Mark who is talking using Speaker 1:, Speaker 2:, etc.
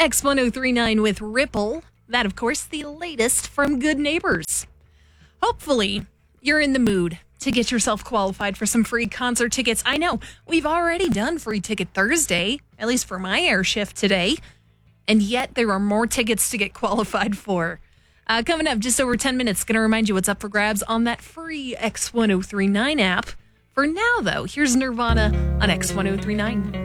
Speaker 1: X1039 with Ripple. That, of course, the latest from Good Neighbors. Hopefully, you're in the mood to get yourself qualified for some free concert tickets. I know, we've already done Free Ticket Thursday, at least for my air shift today, and yet there are more tickets to get qualified for. Coming up, just over 10 minutes, going to remind you what's up for grabs on that free X1039 app. For now, though, here's Nirvana on X1039.